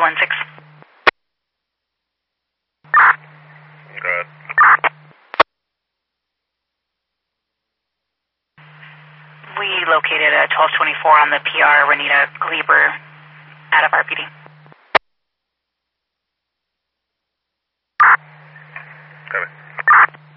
316. Good. We located a 1224 on the PR, Renita Gleber, out of RPD.